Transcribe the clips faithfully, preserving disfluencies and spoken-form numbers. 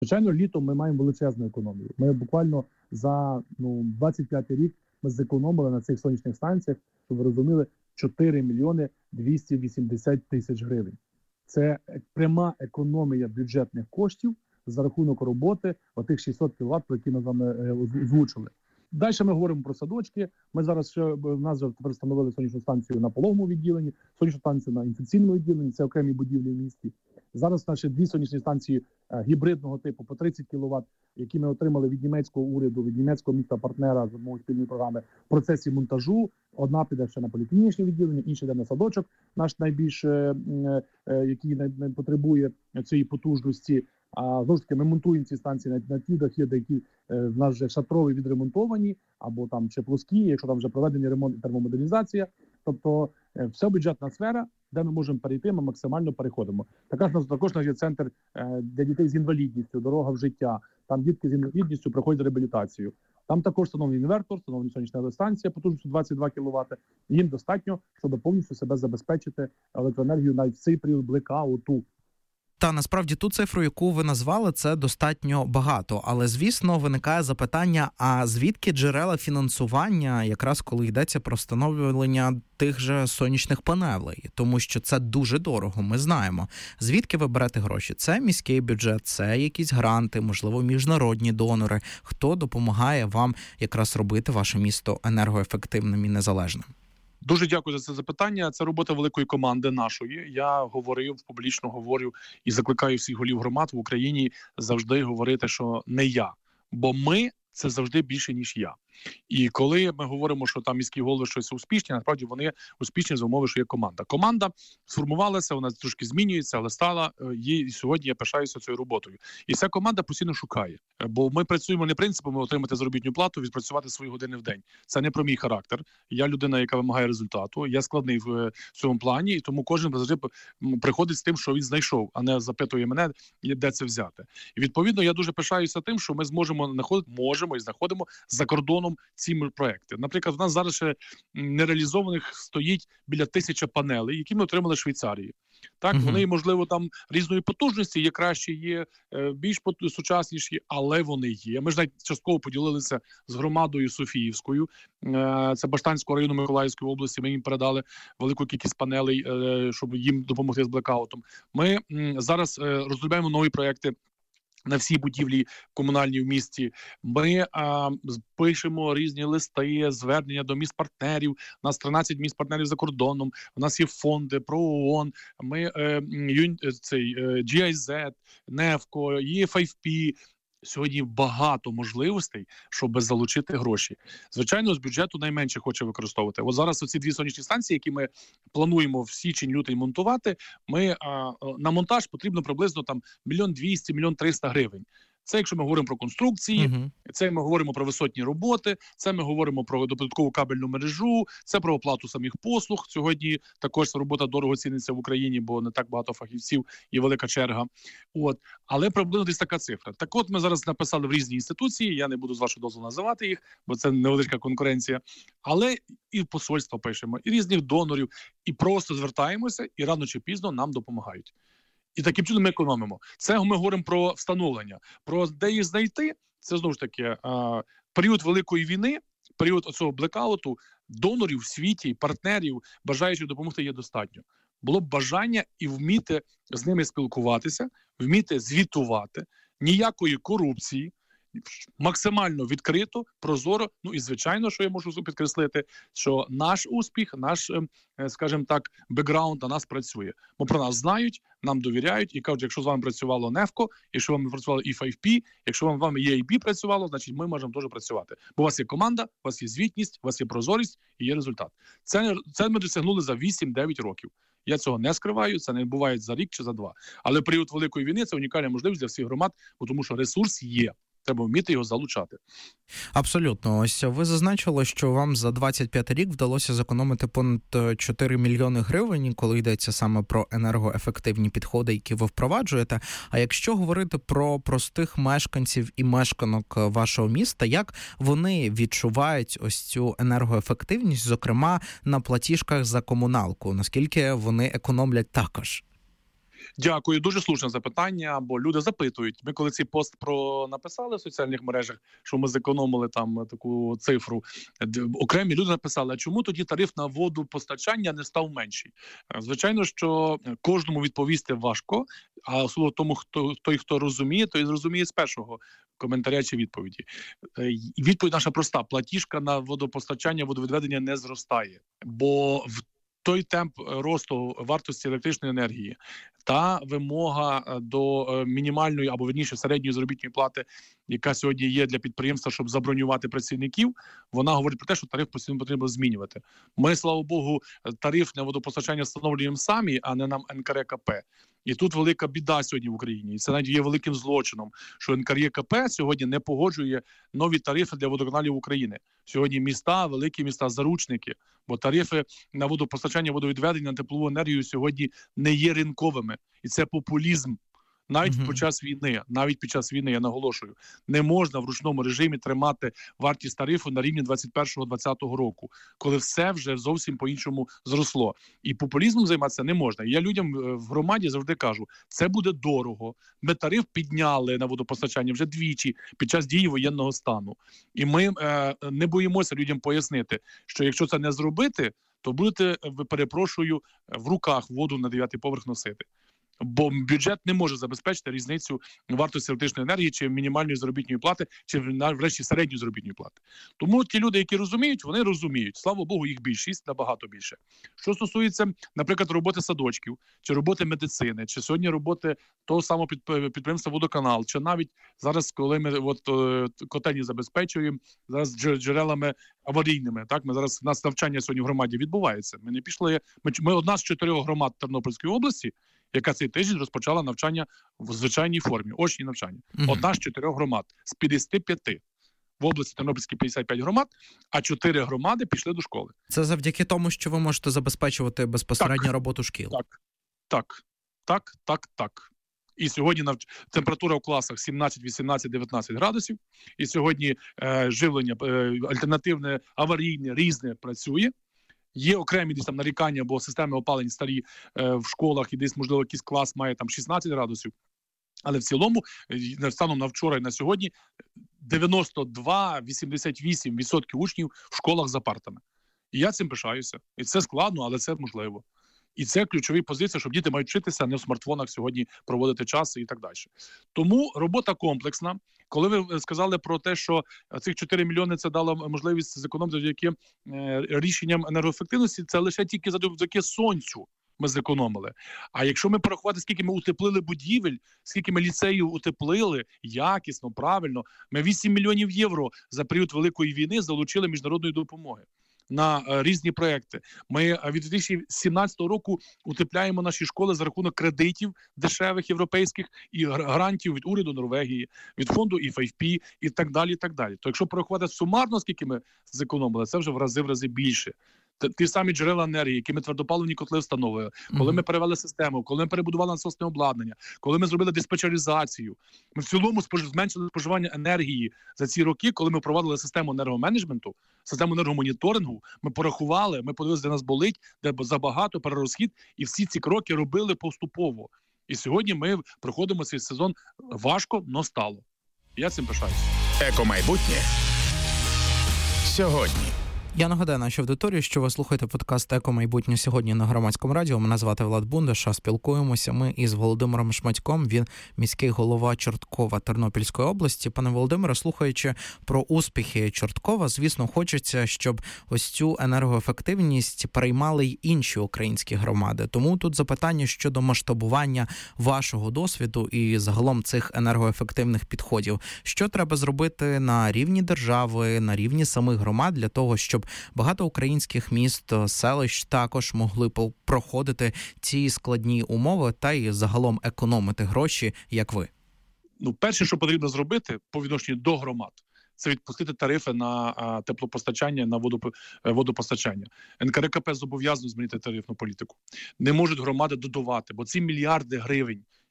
Звичайно, літом ми маємо величезну економію. Ми буквально за ну, двадцять п'ятий рік ми зекономили на цих сонячних станціях, щоб ви розуміли, чотири мільйони двісті вісімдесят тисяч гривень. Це пряма економія бюджетних коштів за рахунок роботи отих шістсот кіловат, про які ми з вами озвучили. Далі ми говоримо про садочки. Ми зараз ще в нас вже тепер встановили сонячну станцію на пологовому відділенні, сонячну станцію на інфекційному відділенні, це окремі будівлі в місті. Зараз наші дві сонячні станції е, гібридного типу по тридцять кіловат, які ми отримали від німецького уряду, від німецького міста-партнера з одного спільної програми в процесі монтажу. Одна піде ще на поліклінічне відділення, інша йде на садочок, наш найбільш, е, е, який не, не потребує цієї потужності. А знову ж таки, ми монтуємо ці станції на, на ті дахи, які е, в нас вже шатрові відремонтовані, або там чи плоскі, якщо там вже проведені ремонт і термомодернізація. Тобто е, вся бюджетна сфера, де ми можемо перейти, ми максимально переходимо. Також, також наш є центр е, для дітей з інвалідністю, дорога в життя. Там дітки з інвалідністю проходять реабілітацію. Там також встановлений інвертор, встановлена сонячна електростанція потужністю двадцять два кіловати. Їм достатньо, щоб повністю себе забезпечити електроенергію навіть в цей період блекауту. Та насправді ту цифру, яку ви назвали, це достатньо багато. Але, звісно, виникає запитання, а звідки джерела фінансування, якраз коли йдеться про встановлення тих же сонячних панелей? Тому що це дуже дорого, ми знаємо. Звідки ви берете гроші? Це міський бюджет, це якісь гранти, можливо, міжнародні донори. Хто допомагає вам якраз робити ваше місто енергоефективним і незалежним? Дуже дякую за це запитання. Це робота великої команди нашої. Я говорив, публічно говорю і закликаю всіх голів громад в Україні завжди говорити, що не я, бо ми – це завжди більше, ніж я. І коли ми говоримо, що там міські голови щось успішні, насправді вони успішні за умови, що є команда. Команда сформувалася, вона трошки змінюється, але стала її, і сьогодні я пишаюся цією роботою. І ця команда постійно шукає. Бо ми працюємо не принципами отримати заробітну плату, відпрацювати свої години в день. Це не про мій характер. Я людина, яка вимагає результату. Я складний в цьому плані, і тому кожен завжди приходить з тим, що він знайшов, а не запитує мене, де це взяти. І відповідно я дуже пишаюся тим, що ми зможемо знаходити, можемо і знаходимо за кордоном ці проекти. Наприклад, в нас зараз ще нереалізованих стоїть біля тисячі панелей, які ми отримали в Швейцарії. Так, uh-huh. Вони, можливо, там різної потужності, є кращі, є більш сучасніші, але вони є. Ми ж навіть частково поділилися з громадою Софіївською, це Баштанського району Миколаївської області, ми їм передали велику кількість панелей, щоб їм допомогти з блекаутом. Ми зараз розробляємо нові проекти на всі будівлі комунальні в місті. Ми а, пишемо різні листи, звернення до міст-партнерів. У нас тринадцять міст-партнерів за кордоном. У нас є фонди про ООН, ми е, ю, цей, е, джі ай зет, нефко, і еф ай еф пі. Сьогодні багато можливостей, щоб залучити гроші. Звичайно, з бюджету найменше хоче використовувати. От зараз оці дві сонячні станції, які ми плануємо в січень-лютий монтувати, ми а, на монтаж потрібно приблизно там мільйон двісті, мільйон триста гривень. Це якщо ми говоримо про конструкції, uh-huh. це ми говоримо про висотні роботи, це ми говоримо про додаткову кабельну мережу, це про оплату самих послуг. Сьогодні також робота дорого ціниться в Україні, бо не так багато фахівців і велика черга. От. Але приблизно десь така цифра. Так от ми зараз написали в різні інституції, я не буду з вашого дозволу називати їх, бо це невеличка конкуренція, але і в посольство пишемо, і різних донорів, і просто звертаємося, і рано чи пізно нам допомагають. І таким чином ми економимо. Це ми говоримо про встановлення. Про де їх знайти, це знову ж таки а, період Великої війни, період оцього блекауту, донорів в світі, партнерів, бажаючих допомогти є достатньо. Було б бажання і вміти з ними спілкуватися, вміти звітувати, ніякої корупції, максимально відкрито, прозоро, ну і звичайно, що я можу підкреслити, що наш успіх, наш, скажімо так, бекграунд на нас працює. Бо про нас знають, нам довіряють і кажуть, якщо з вами працювало нефко, якщо вам працювало і еф ай еф пі, якщо вам вами і ей бі працювало, значить ми можемо теж працювати. Бо у вас є команда, у вас є звітність, у вас є прозорість і є результат. Це, це ми досягнули за вісім-дев'ять років. Я цього не скриваю, це не буває за рік чи за два. Але період Великої війни – це унікальна можливість для всіх громад, тому що ресурс є. Треба вміти його залучати. Абсолютно. Ось ви зазначили, що вам за двадцять п'ятий рік вдалося зекономити понад чотири мільйони гривень, коли йдеться саме про енергоефективні підходи, які ви впроваджуєте. А якщо говорити про простих мешканців і мешканок вашого міста, як вони відчувають ось цю енергоефективність, зокрема на платіжках за комуналку? Наскільки вони економлять також? Дякую, дуже слушне запитання, бо люди запитують. Ми коли цей пост про написали в соціальних мережах, що ми зекономили там таку цифру, окремі люди написали, а чому тоді тариф на водопостачання не став менший? Звичайно, що кожному відповісти важко, а особливо тому, хто той, хто розуміє, той зрозуміє з першого коментаря чи відповіді. Відповідь наша проста: платіжка на водопостачання, водовідведення не зростає, бо в той темп росту вартості електричної енергії та вимога до мінімальної або, вірніше, середньої заробітної плати, яка сьогодні є для підприємства, щоб забронювати працівників, вона говорить про те, що тариф постійно потрібно змінювати. Ми, слава Богу, тариф на водопостачання встановлюємо самі, а не нам ен ка ер ка пе. І тут велика біда сьогодні в Україні. І це навіть є великим злочином, що ен ка ер ка пе сьогодні не погоджує нові тарифи для водоканалів України. Сьогодні міста, великі міста, заручники, бо тарифи на водопостачання, водовідведення, на теплову енергію сьогодні не є ринковими. І це популізм. Навіть mm-hmm. під час війни, навіть під час війни, я наголошую, не можна в ручному режимі тримати вартість тарифу на рівні двадцять першого двадцятого року, коли все вже зовсім по-іншому зросло. І популізмом займатися не можна. І я людям в громаді завжди кажу, це буде дорого. Ми тариф підняли на водопостачання вже двічі під час дії воєнного стану. І ми е, не боїмося людям пояснити, що якщо це не зробити, то будете, перепрошую, в руках воду на дев'ятий поверх носити. Бо бюджет не може забезпечити різницю вартості електричної енергії чи мінімальної заробітної плати, чи врешті середньої заробітної плати. Тому ті люди, які розуміють, вони розуміють. Слава Богу, їх більшість, набагато більше. Що стосується, наприклад, роботи садочків, чи роботи медицини, чи сьогодні роботи того самого підприємства «Водоканал», чи навіть зараз, коли ми от, котельні забезпечуємо, зараз джерелами аварійними, так, ми зараз, у нас навчання сьогодні в громаді відбувається. Ми не пішли, ми, ми одна з чотирьох громад Тернопільської області, яка цей тиждень розпочала навчання в звичайній формі, очні навчання. Mm-hmm. Одна з чотирьох громад, з п'ятдесят п'ять. В області Тернопільській п'ятдесят п'ять громад, а чотири громади пішли до школи. Це завдяки тому, що ви можете забезпечувати безпосередньо так. роботу шкіл. Так, так, так, так, так. І сьогодні навч... температура в класах сімнадцять, вісімнадцять, дев'ятнадцять градусів. І сьогодні е, живлення е, альтернативне, аварійне, різне працює. Є окремі десь там нарікання, бо системи опалень старі е, в школах, і десь, можливо, якийсь клас має там шістнадцять градусів. Але в цілому, станом на вчора і на сьогодні, дев'яносто два - вісімдесят вісім відсотків учнів в школах за партами. І я цим пишаюся. І це складно, але це можливо. І це ключові позиції, щоб діти мають вчитися, а не в смартфонах сьогодні проводити час і так далі. Тому робота комплексна. Коли ви сказали про те, що цих чотири мільйони це дало можливість зекономити завдяки е, рішенням енергоефективності, це лише тільки завдяки сонцю ми зекономили. А якщо ми порахувати, скільки ми утеплили будівель, скільки ми ліцеїв утеплили якісно, правильно, ми вісім мільйонів євро за період Великої війни залучили міжнародної допомоги на різні проекти. Ми від дві тисячі сімнадцятого року утепляємо наші школи за рахунок кредитів дешевих європейських і грантів від уряду Норвегії, від фонду і еф ай пі і так далі, і так далі. То якщо порахувати сумарно, скільки ми зекономили, це вже в рази в рази більше. Ті самі джерела енергії, які ми твердопаливні котли встановили, коли ми перевели систему, коли ми перебудували насосне обладнання, коли ми зробили диспетчеризацію. Ми в цілому спож... зменшили споживання енергії за ці роки, коли ми проводили систему енергоменеджменту, систему енергомоніторингу, ми порахували, ми подивилися, де нас болить, де забагато, перерозхід, і всі ці кроки робили поступово. І сьогодні ми проходимо цей сезон важко, но стало. Я цим пишаюся. Екомайбутнє сьогодні. Я нагадаю нашій аудиторії, що ви слухаєте подкаст «Еко-майбутнє» сьогодні на Громадському радіо. Мене звати Влад Бундаш, а спілкуємося ми із Володимиром Шматьком. Він міський голова Чорткова Тернопільської області. Пане Володимире, слухаючи про успіхи Чорткова, звісно, хочеться, щоб ось цю енергоефективність переймали й інші українські громади. Тому тут запитання щодо масштабування вашого досвіду і загалом цих енергоефективних підходів. Що треба зробити на рівні держави, на рівні самих громад для того, щоб багато українських міст, селищ також могли проходити ці складні умови та й загалом економити гроші, як ви? Ну, перше, що потрібно зробити по відношенню до громад, це відпустити тарифи на а, теплопостачання, на водоп... водопостачання. ен ка ер ка пе зобов'язано змінити тарифну політику. Не можуть громади додавати, бо ці мільярди гривень,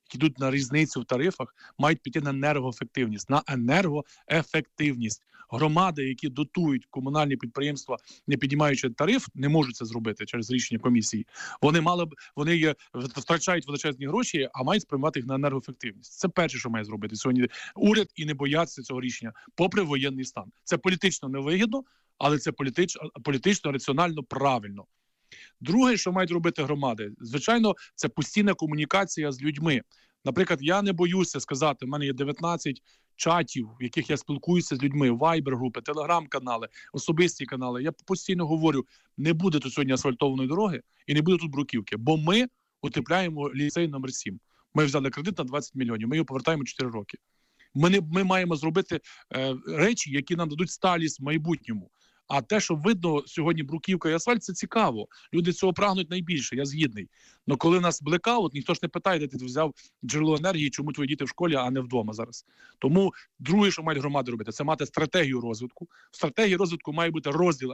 які йдуть на різницю в тарифах, мають піти на енергоефективність, на енергоефективність. Громади, які дотують комунальні підприємства, не піднімаючи тариф, не можуть це зробити через рішення комісії. Вони мали б вони є, втрачають величезні гроші, а мають спрямувати їх на енергоефективність. Це перше, що має зробити сьогодні уряд, і не боятися цього рішення, попри воєнний стан. Це політично невигідно, але це політично, політично раціонально правильно. Друге, що мають робити громади, звичайно, це постійна комунікація з людьми. Наприклад, я не боюся сказати, в мене є дев'ятнадцять чатів, в яких я спілкуюся з людьми, вайбер-групи, телеграм-канали, особисті канали. Я постійно говорю, не буде тут сьогодні асфальтованої дороги і не буде тут бруківки, бо ми утепляємо ліцей номер сім. Ми взяли кредит на двадцять мільйонів, ми його повертаємо чотири роки. Ми, не, ми маємо зробити е, речі, які нам дадуть сталість в майбутньому. А те, що видно сьогодні бруківка і асфальт, це цікаво. Люди цього прагнуть найбільше, я згідний. Але коли в нас блекаут, ніхто ж не питає, де ти взяв джерело енергії, чому твої діти в школі, а не вдома зараз. Тому друге, що мають громади робити, це мати стратегію розвитку. В стратегії розвитку має бути розділ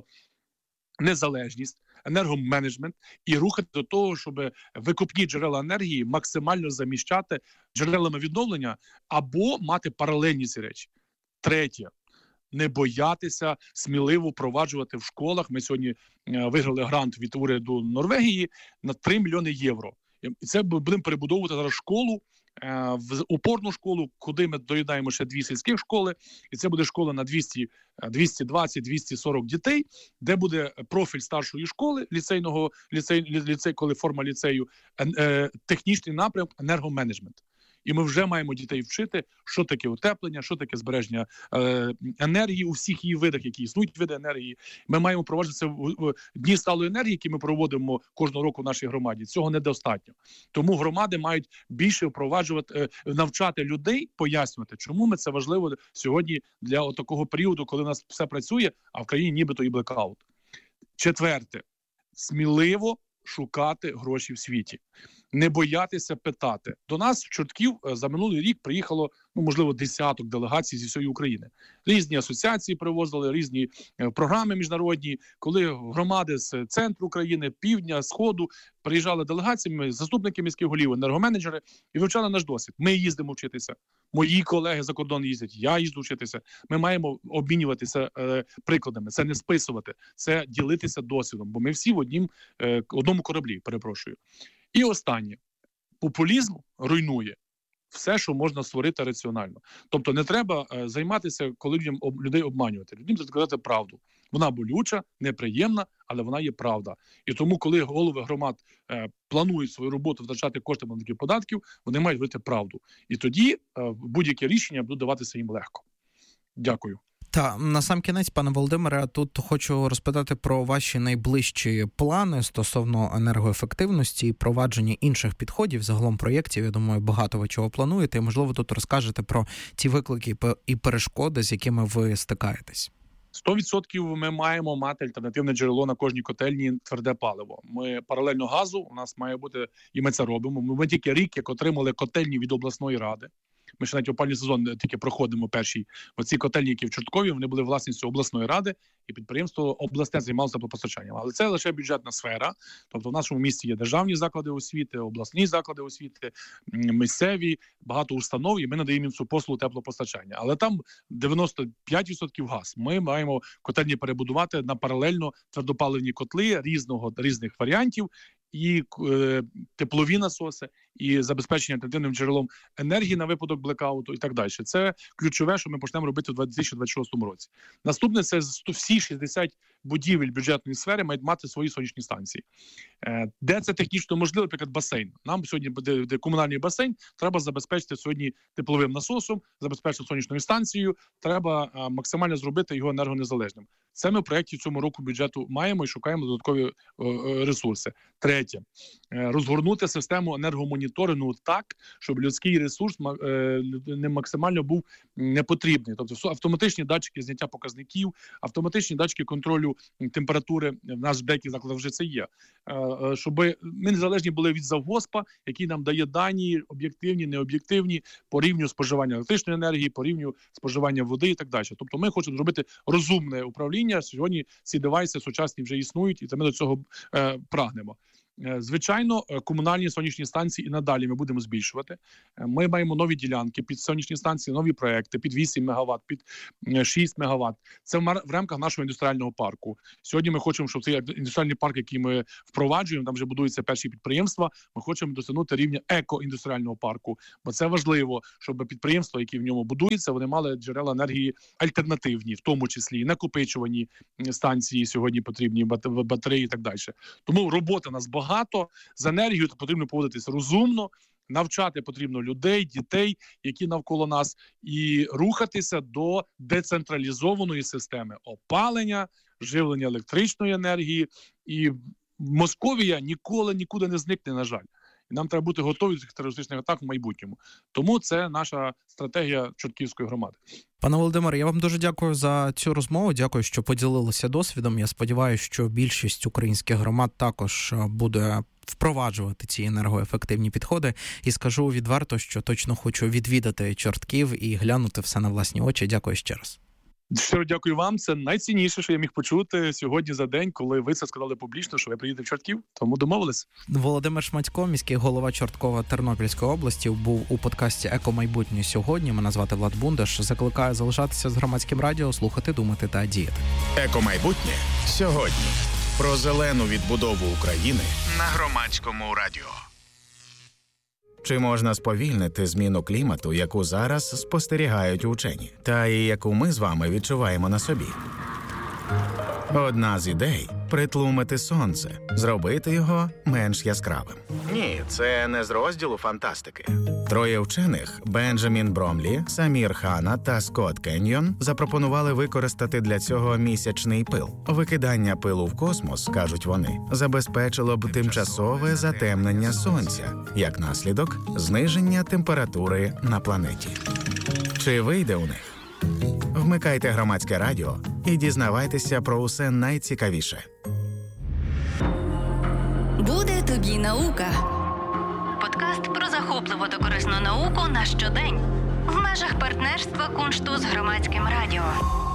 енергонезалежність, енергоменеджмент і рухати до того, щоб викопні джерела енергії максимально заміщати джерелами відновлення або мати паралельні ці речі. Третє. Не боятися сміливо впроваджувати в школах. Ми сьогодні е, виграли грант від уряду Норвегії на три мільйони євро. І це будемо перебудовувати зараз школу, е, в опорну школу, куди ми доєднаємо ще дві сільських школи. І це буде школа на двісті, двісті двадцять - двісті сорок дітей, де буде профіль старшої школи, ліцейного, ліцей, ліцей, коли форма ліцею, е, е, технічний напрям, енергоменеджмент. І ми вже маємо дітей вчити, що таке утеплення, що таке збереження е, енергії у всіх її видах, які існують види енергії. Ми маємо проводити це в, в дні сталої енергії, які ми проводимо кожного року в нашій громаді. Цього недостатньо. Тому громади мають більше впроваджувати, е, навчати людей, пояснювати, чому ми це важливо сьогодні для такого періоду, коли у нас все працює, а в країні нібито і блекаут. Четверте. Сміливо шукати гроші в світі. Не боятися питати. До нас в Чортків за минулий рік приїхало, ну, можливо, десяток делегацій зі всієї України. Різні асоціації привозили, різні е, програми міжнародні. Коли громади з центру України, півдня, сходу приїжджали делегаціями, заступники міських голів, енергоменеджери і вивчали наш досвід. Ми їздимо вчитися. Мої колеги за кордон їздять, я їжджу вчитися. Ми маємо обмінюватися е, прикладами. Це не списувати, це ділитися досвідом. Бо ми всі в однім, е, одному кораблі, перепрошую. І останнє. Популізм руйнує все, що можна створити раціонально. Тобто не треба е, займатися, коли людям, об, людей обманювати. Людям треба сказати правду. Вона болюча, неприємна, але вона є правда. І тому, коли голови громад е, планують свою роботу втрачати кошти платників податків, вони мають говорити правду. І тоді е, будь-яке рішення буде даватися їм легко. Дякую. Та на сам кінець, пане Володимире, тут хочу розпитати про ваші найближчі плани стосовно енергоефективності і провадження інших підходів, загалом проєктів. Я думаю, багато ви чого плануєте. І, можливо, тут розкажете про ті виклики і перешкоди, з якими ви стикаєтесь. сто відсотків ми маємо мати альтернативне джерело на кожній котельні – тверде паливо. Ми паралельно газу, у нас має бути, і ми це робимо. Ми тільки рік, як отримали котельні від обласної ради. Ми ще навіть опалювальний сезон тільки проходимо перші. Оці котельні, які в Чорткові, вони були власністю обласної ради, і підприємство обласне займалося теплопостачанням. Але це лише бюджетна сфера. Тобто в нашому місті є державні заклади освіти, обласні заклади освіти, місцеві, багато установ, і ми надаємо їм цю послугу теплопостачання. Але там дев'яносто п'ять відсотків газ. Ми маємо котельні перебудувати на паралельно твердопаливні котли різного, різних варіантів, і е, теплові насоси, і забезпечення альтернативним джерелом енергії на випадок блекауту і так далі. Це ключове, що ми почнемо робити в дві тисячі двадцять шостому році. Наступне – це всі шістдесят будівель бюджетної сфери мають мати свої сонячні станції. Е, де це технічно можливо, наприклад, басейн. Нам сьогодні, де, де комунальний басейн, треба забезпечити сьогодні тепловим насосом, забезпечити сонячною станцією, треба е, максимально зробити його енергонезалежним. Це ми в проєкті цьому року бюджету маємо і шукаємо додаткові е, е, ресурси. Третє. Е, розгорнути систему енергомоніторингу так, щоб людський ресурс е, не максимально був непотрібний. Тобто автоматичні датчики зняття показників, автоматичні датчики контролю температури, в нас в деяких закладах вже це є. Е, щоб ми незалежні були від завгоспа, який нам дає дані об'єктивні, необ'єктивні по рівню споживання електричної енергії, по рівню споживання води і так далі. Тобто ми хочемо зробити розумне управління. Сьогодні ці девайси сучасні вже існують, і ми до цього е, прагнемо. Звичайно, комунальні сонячні станції і надалі ми будемо збільшувати. Ми маємо нові ділянки під сонячні станції, нові проекти під вісім мегаватт, під шість мегаватт. Це в рамках нашого індустріального парку. Сьогодні ми хочемо, щоб цей індустріальний парк, який ми впроваджуємо, там вже будуються перші підприємства, ми хочемо досягнути рівня еко-індустріального парку. Бо це важливо, щоб підприємства, які в ньому будуються, вони мали джерела енергії альтернативні, в тому числі і накопичувальні станції сьогодні потрібні, батареї і так далі. Тому робота нас багато. Багато з енергією потрібно поводитися розумно, навчати потрібно людей, дітей, які навколо нас, і рухатися до децентралізованої системи опалення, живлення електричної енергії. І Московія ніколи нікуди не зникне, на жаль. І нам треба бути готові до цих терористичних атак в майбутньому. Тому це наша стратегія Чортківської громади. Пане Володимире, я вам дуже дякую за цю розмову. Дякую, що поділилися досвідом. Я сподіваюся, що більшість українських громад також буде впроваджувати ці енергоефективні підходи. І скажу відверто, що точно хочу відвідати Чортків і глянути все на власні очі. Дякую ще раз. Щиро дякую вам. Це найцінніше, що я міг почути сьогодні за день, коли ви це сказали публічно, що ви приїдете в Чортків. Тому домовились. Володимир Шматько, міський голова Чорткова Тернопільської області, був у подкасті «Еко-майбутнє» сьогодні. Мене звати Влад Бундаш. Закликаю залишатися з Громадським радіо, слухати, думати та діяти. «Еко-майбутнє» сьогодні. Про зелену відбудову України на Громадському радіо. Чи можна сповільнити зміну клімату, яку зараз спостерігають учені, та і яку ми з вами відчуваємо на собі? Одна з ідей – притлумити сонце, зробити його менш яскравим. Ні, це не з розділу фантастики. Троє вчених – Бенджамін Бромлі, Самір Хана та Скотт Кеньйон – запропонували використати для цього місячний пил. Викидання пилу в космос, кажуть вони, забезпечило б тимчасове затемнення сонця, як наслідок – зниження температури на планеті. Чи вийде у них? Вмикайте Громадське радіо і дізнавайтеся про усе найцікавіше. Буде тобі наука. Подкаст про захопливу та корисну науку на щодень. В межах партнерства Куншту з Громадським радіо.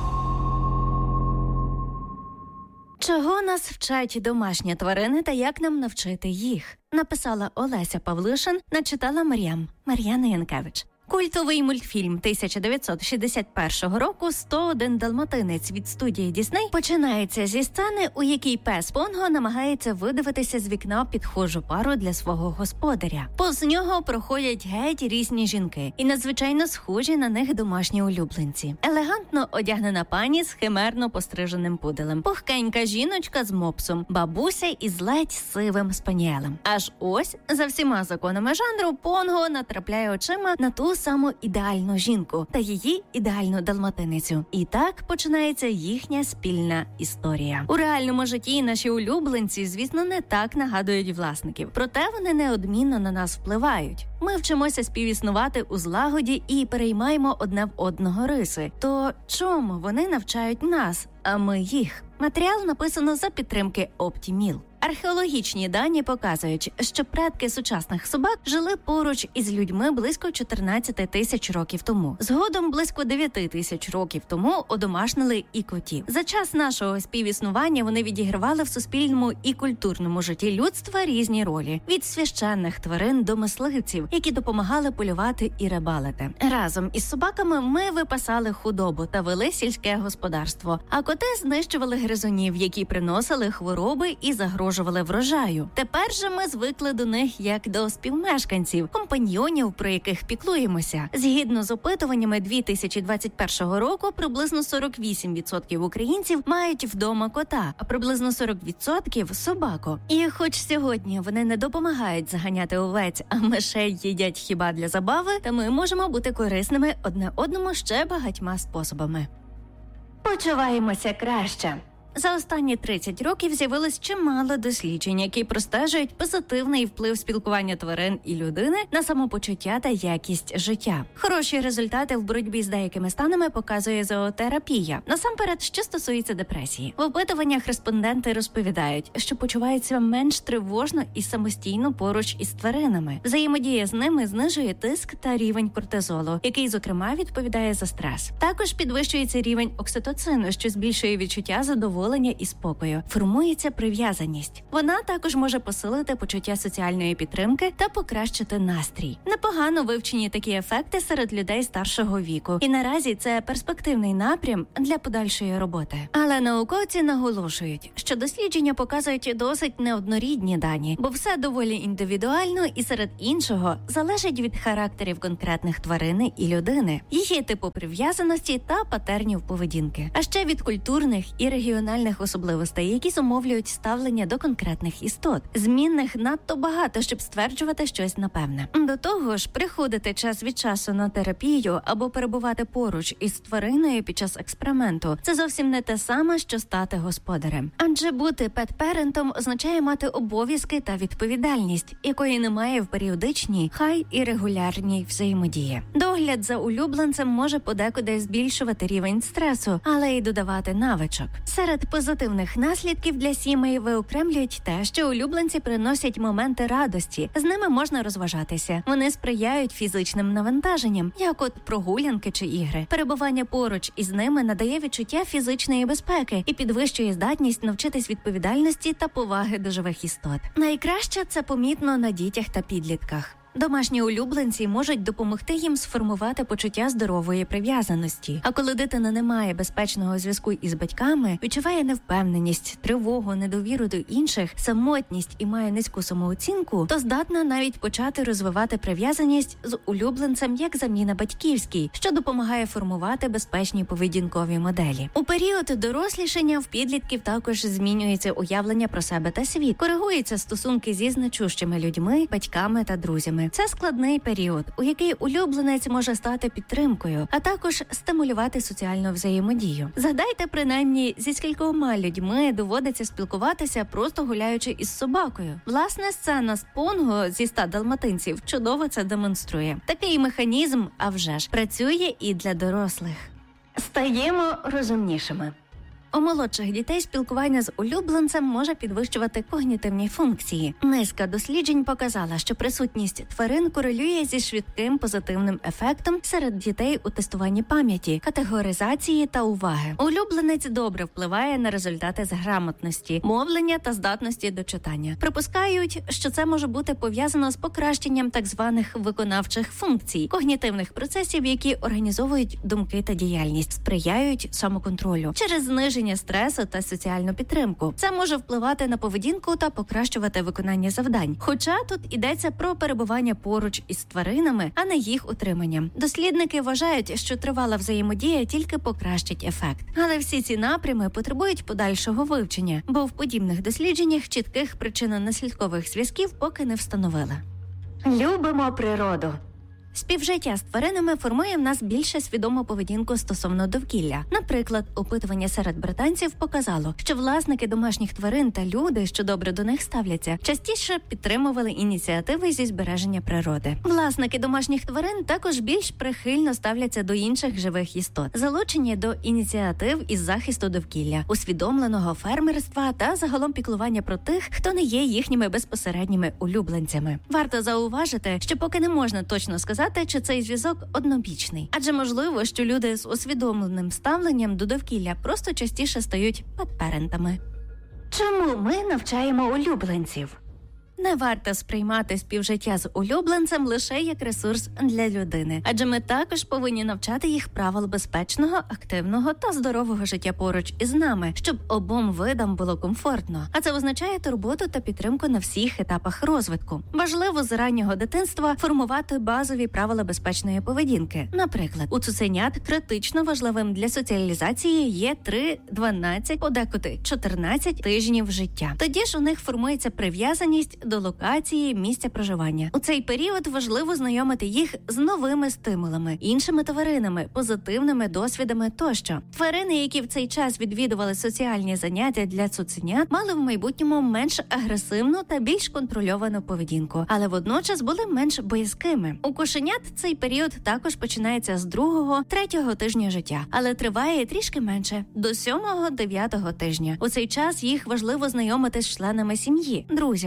Чого нас вчать домашні тварини та як нам навчити їх? Написала Олеся Павлишин, начитала Мар'ям Мар'яна Янкевич. Культовий мультфільм тисяча дев'ятсот шістдесят першого року «сто один далматинець» від студії Дісней починається зі сцени, у якій пес Понго намагається видивитися з вікна підхожу пару для свого господаря. Повз нього проходять геть різні жінки і надзвичайно схожі на них домашні улюбленці. Елегантно одягнена пані з химерно постриженим пуделем, пухкенька жіночка з мопсом, бабуся із ледь сивим спаніелем. Аж ось, за всіма законами жанру, Понго натрапляє очима на ту саму ідеальну жінку та її ідеальну далматиницю. І так починається їхня спільна історія. У реальному житті наші улюбленці, звісно, не так нагадують власників. Проте вони неодмінно на нас впливають. Ми вчимося співіснувати у злагоді і переймаємо одне в одного риси. То чому вони навчають нас, а ми їх? Матеріал написано за підтримки Оптіміл. Археологічні дані показують, що предки сучасних собак жили поруч із людьми близько чотирнадцять тисяч років тому. Згодом близько дев'ять тисяч років тому одомашнили і котів. За час нашого співіснування вони відігравали в суспільному і культурному житті людства різні ролі. Від священних тварин до мисливців, які допомагали полювати і рибалити. Разом із собаками ми випасали худобу та вели сільське господарство, а коти знищували гризунів, які приносили хвороби і загрожували врожаю. Тепер же ми звикли до них як до співмешканців, компаньйонів, про яких піклуємося. Згідно з опитуваннями дві тисячі двадцять першого року, приблизно сорок вісім відсотків українців мають вдома кота, а приблизно сорок відсотків – собаку. І хоч сьогодні вони не допомагають заганяти овець, а мишей їдять хіба для забави, та ми можемо бути корисними одне одному ще багатьма способами. Почуваємося краще. За останні тридцять років з'явилось чимало досліджень, які простежують позитивний вплив спілкування тварин і людини на самопочуття та якість життя. Хороші результати в боротьбі з деякими станами показує зоотерапія. Насамперед, що стосується депресії. В опитуваннях респонденти розповідають, що почуваються менш тривожно і самостійно поруч із тваринами. Взаємодія з ними знижує тиск та рівень кортизолу, який, зокрема, відповідає за стрес. Також підвищується рівень окситоцину, що збільшує відчуття задоволення задоволення і спокою. Формується прив'язаність. Вона також може посилити почуття соціальної підтримки та покращити настрій. Непогано вивчені такі ефекти серед людей старшого віку. І наразі це перспективний напрям для подальшої роботи. Але науковці наголошують, що дослідження показують досить неоднорідні дані, бо все доволі індивідуально і серед іншого залежить від характерів конкретних тварини і людини, її типу прив'язаності та патернів поведінки. А ще від культурних і регіональних особливостей, які зумовлюють ставлення до конкретних істот. Змінних надто багато, щоб стверджувати щось напевне. До того ж, приходити час від часу на терапію або перебувати поруч із твариною під час експерименту – це зовсім не те саме, що стати господарем. Адже бути пет-перентом означає мати обов'язки та відповідальність, якої немає в періодичній, хай і регулярній взаємодії. Догляд за улюбленцем може подекуди збільшувати рівень стресу, але й додавати навичок. Серед позитивних наслідків для сімей виокремлюють те, що улюбленці приносять моменти радості, з ними можна розважатися. Вони сприяють фізичним навантаженням, як от прогулянки чи ігри. Перебування поруч із ними надає відчуття фізичної безпеки і підвищує здатність навчитись відповідальності та поваги до живих істот. Найкраще це помітно на дітях та підлітках. Домашні улюбленці можуть допомогти їм сформувати почуття здорової прив'язаності. А коли дитина не має безпечного зв'язку із батьками, відчуває невпевненість, тривогу, недовіру до інших, самотність і має низьку самооцінку, то здатна навіть почати розвивати прив'язаність з улюбленцем як заміна батьківській, що допомагає формувати безпечні поведінкові моделі. У період дорослішання в підлітків також змінюється уявлення про себе та світ, коригуються стосунки зі значущими людьми, батьками та друзями. Це складний період, у який улюбленець може стати підтримкою, а також стимулювати соціальну взаємодію. Згадайте, принаймні, зі скількома людьми доводиться спілкуватися, просто гуляючи із собакою. Власне, сцена з Понго зі ста далматинців чудово це демонструє. Такий механізм, а вже ж, працює і для дорослих. Стаємо розумнішими. У молодших дітей спілкування з улюбленцем може підвищувати когнітивні функції. Низка досліджень показала, що присутність тварин корелює зі швидким позитивним ефектом серед дітей у тестуванні пам'яті, категоризації та уваги. Улюбленець добре впливає на результати з грамотності, мовлення та здатності до читання. Припускають, що це може бути пов'язано з покращенням так званих виконавчих функцій, когнітивних процесів, які організовують думки та діяльність, сприяють самоконтролю. Через зниження стресу та соціальну підтримку. Це може впливати на поведінку та покращувати виконання завдань. Хоча тут йдеться про перебування поруч із тваринами, а не їх утриманням. Дослідники вважають, що тривала взаємодія тільки покращить ефект. Але всі ці напрями потребують подальшого вивчення, бо в подібних дослідженнях чітких причинно-наслідкових зв'язків поки не встановили. Любимо природу. Співжиття з тваринами формує в нас більше свідому поведінку стосовно довкілля. Наприклад, опитування серед британців показало, що власники домашніх тварин та люди, що добре до них ставляться, частіше підтримували ініціативи зі збереження природи. Власники домашніх тварин також більш прихильно ставляться до інших живих істот, залучені до ініціатив із захисту довкілля, усвідомленого фермерства та загалом піклування про тих, хто не є їхніми безпосередніми улюбленцями. Варто зауважити, що поки не можна точно сказати, чи цей зв'язок однобічний. Адже можливо, що люди з усвідомленим ставленням до довкілля просто частіше стають пет-перентами. Чому ми навчаємо улюбленців? Не варто сприймати співжиття з улюбленцем лише як ресурс для людини, адже ми також повинні навчати їх правил безпечного, активного та здорового життя поруч із нами, щоб обом видам було комфортно. А це означає турботу та підтримку на всіх етапах розвитку. Важливо з раннього дитинства формувати базові правила безпечної поведінки. Наприклад, у цуценят критично важливим для соціалізації є три, дванадцять, подекуди чотирнадцять тижнів життя. Тоді ж у них формується прив'язаність до локації місця проживання. У цей період важливо знайомити їх з новими стимулами, іншими тваринами, позитивними досвідами тощо. Тварини, які в цей час відвідували соціальні заняття для цуценят, мали в майбутньому менш агресивну та більш контрольовану поведінку, але водночас були менш боязкими. У кошенят цей період також починається з другого, третього тижня життя, але триває трішки менше – до сьомого, дев'ятого тижня. У цей час їх важливо знайомити з членами сім'ї, друзями, іншими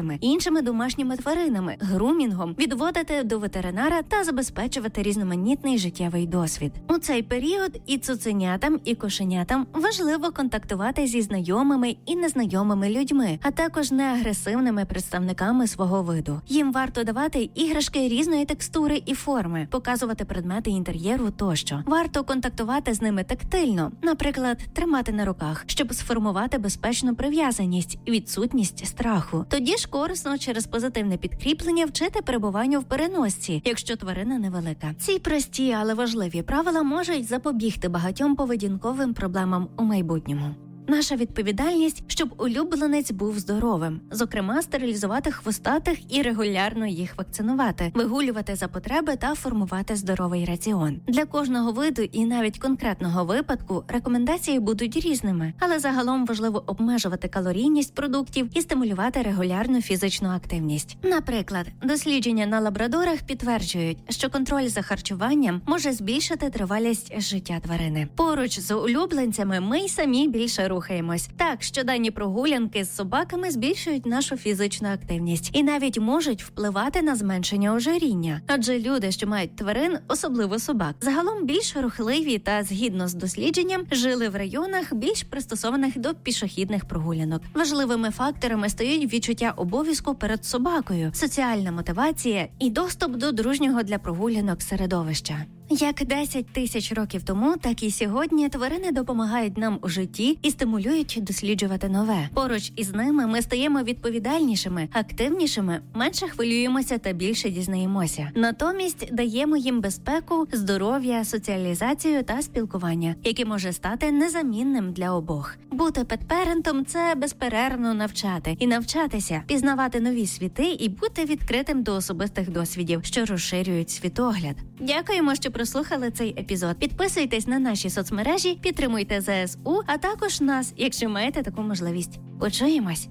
нашими домашніми тваринами, грумінгом, відводити до ветеринара та забезпечувати різноманітний життєвий досвід. У цей період і цуценятам, і кошенятам важливо контактувати зі знайомими і незнайомими людьми, а також неагресивними представниками свого виду. Їм варто давати іграшки різної текстури і форми, показувати предмети інтер'єру тощо. Варто контактувати з ними тактильно, наприклад, тримати на руках, щоб сформувати безпечну прив'язаність, відсутність страху. Тоді ж корисно через позитивне підкріплення вчити перебуванню в переносці, якщо тварина невелика. Ці прості, але важливі правила можуть запобігти багатьом поведінковим проблемам у майбутньому. Наша відповідальність, щоб улюбленець був здоровим. Зокрема, стерилізувати хвостатих і регулярно їх вакцинувати, вигулювати за потреби та формувати здоровий раціон. Для кожного виду і навіть конкретного випадку рекомендації будуть різними, але загалом важливо обмежувати калорійність продуктів і стимулювати регулярну фізичну активність. Наприклад, дослідження на лабрадорах підтверджують, що контроль за харчуванням може збільшити тривалість життя тварини. Поруч з улюбленцями ми й самі більше рухаємось. Так, щоденні прогулянки з собаками збільшують нашу фізичну активність і навіть можуть впливати на зменшення ожиріння. Адже люди, що мають тварин, особливо собак, загалом більш рухливі та, згідно з дослідженням, жили в районах, більш пристосованих до пішохідних прогулянок. Важливими факторами стають відчуття обов'язку перед собакою, соціальна мотивація і доступ до дружнього для прогулянок середовища. Як десять тисяч років тому, так і сьогодні тварини допомагають нам у житті і стимулюють досліджувати нове. Поруч із ними ми стаємо відповідальнішими, активнішими, менше хвилюємося та більше дізнаємося. Натомість даємо їм безпеку, здоров'я, соціалізацію та спілкування, яке може стати незамінним для обох. Бути петперентом – це безперервно навчати. І навчатися, пізнавати нові світи і бути відкритим до особистих досвідів, що розширюють світогляд. Дякуємо, що прослухали цей епізод. Підписуйтесь на наші соцмережі, підтримуйте зе ес у, а також нас, якщо маєте таку можливість. Почуємось!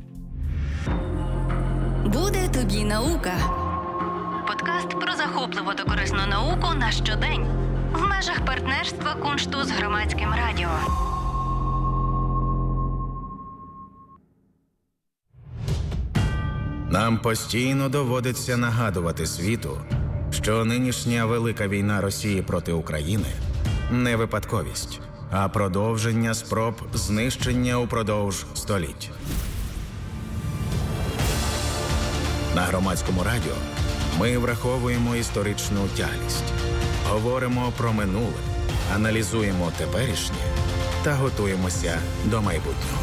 Буде тобі наука. Подкаст про захопливу та корисну науку на щодень. В межах партнерства Куншту з Громадським радіо. Нам постійно доводиться нагадувати світу, що нинішня велика війна Росії проти України не випадковість, а продовження спроб знищення упродовж століть. На Громадському радіо ми враховуємо історичну тяглість, говоримо про минуле, аналізуємо теперішнє та готуємося до майбутнього.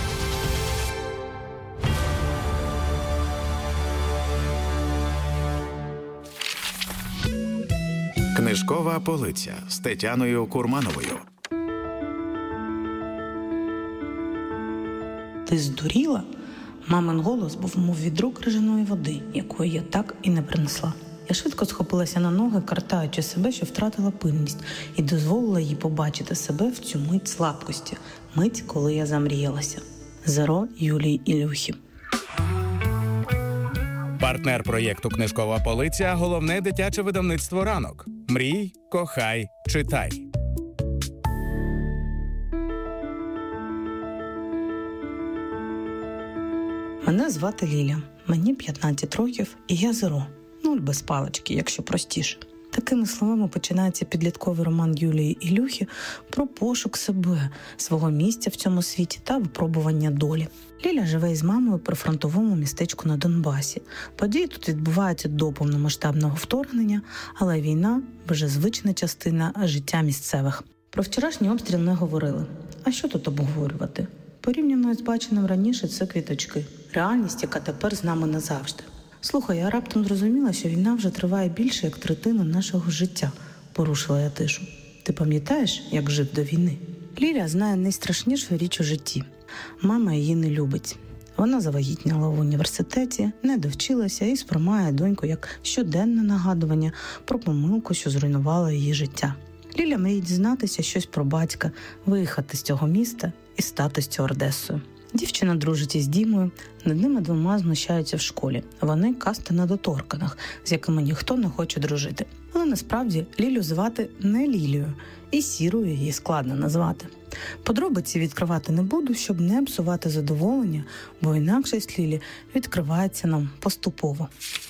Книжкова полиця з Тетяною Курмановою. Ти здуріла? Мамин голос був, мов відро крижаної води, якої я так і не принесла. Я швидко схопилася на ноги, картаючи себе, що втратила пильність, і дозволила їй побачити себе в цю мить слабкості, мить, коли я замріялася. Зеро Юлії Ілюхи. Партнер проєкту «Книжкова полиця» – головне дитяче видавництво «Ранок». Мрій, кохай, читай. Мене звати Ліля. Мені п'ятнадцять років, і я Зеро. Нуль без палички, якщо простіше. Такими словами починається підлітковий роман Юлії Ілюхи про пошук себе, свого місця в цьому світі та випробування долі. Ліля живе із мамою при фронтовому містечку на Донбасі. Події тут відбуваються до повномасштабного вторгнення, але війна – вже звична частина життя місцевих. Про вчорашній обстріл не говорили. А що тут обговорювати? Порівняно з баченим раніше – це квіточки. Реальність, яка тепер з нами назавжди. Слухай, я раптом зрозуміла, що війна вже триває більше, як третина нашого життя. Порушила я тишу. Ти пам'ятаєш, як жив до війни? Ліля знає найстрашнішу річ у житті. Мама її не любить. Вона завагітніла в університеті, не довчилася і сприймає доньку як щоденне нагадування про помилку, що зруйнувала її життя. Ліля мріє дізнатися щось про батька, виїхати з цього міста і стати стюардесою. Дівчина дружить із Дімою, над ними двома знущаються в школі. Вони каста недоторканих, з якими ніхто не хоче дружити. Але насправді Лілю звати не Лілією, і Сірою її складно назвати. Подробиці відкривати не буду, щоб не псувати задоволення, бо інакшість Лілі відкривається нам поступово.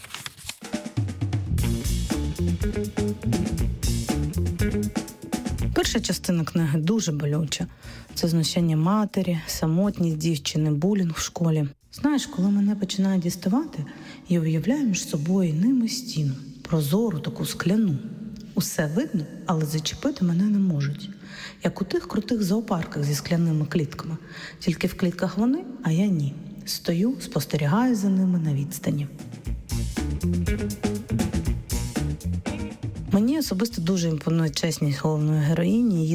Перша частина книги дуже болюча. Це знущання матері, самотність дівчини, булінг в школі. Знаєш, коли мене починає діставати, я уявляю між собою і ними стіну. Прозору, таку скляну. Усе видно, але зачепити мене не можуть. Як у тих крутих зоопарках зі скляними клітками. Тільки в клітках вони, а я ні. Стою, спостерігаю за ними на відстані. Мені особисто дуже імпонує чесність головної героїні, її